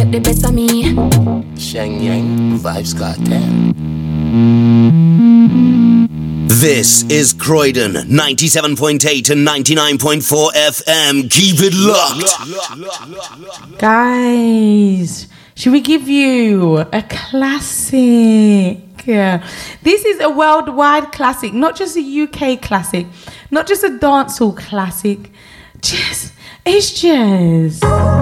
get the best of me. Shang Yang, Vibes Cartel. This is Croydon 97.8 and 99.4 FM. Keep it locked. Guys, should we give you a classic? This is a worldwide classic, not just a UK classic, not just a dancehall classic. It's just